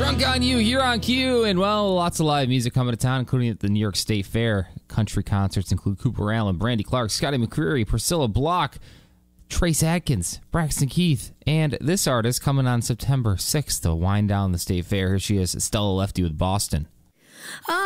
Drunk on You here on Q, and well, lots of live music coming to town, including at the New York State Fair. Country concerts include Cooper Allen, Brandy Clark, Scotty McCreery, Priscilla Block, Trace Adkins, Braxton Keith, and this artist coming on September 6th to wind down the State Fair. Here she is, Stella Lefty with Boston.